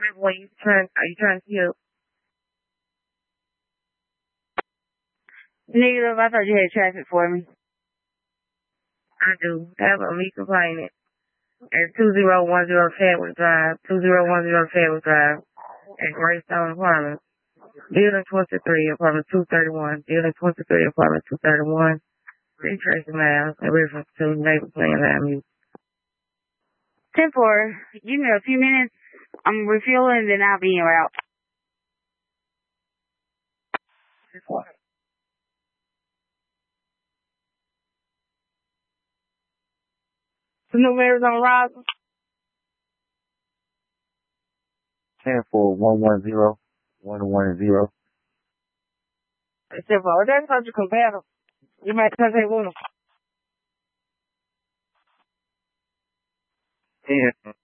What are you trying to kill? Negative, I thought you had traffic for me. I do. How about me complaining? At 2010 Fedwick Drive, 2010 Fedwick Drive, at Greystone Apartments. Building 23, apartment 231. Building 23, apartment 231. 3 Tracy Miles, in reference to Neighbor Plan Avenue. 10-4. Give me a few minutes. I'm refueling, then I'll be en route. 10-4. The numbers on Roslyn? 10-4-110-110. Except for that's such a compatible. You might touch it with them. 10.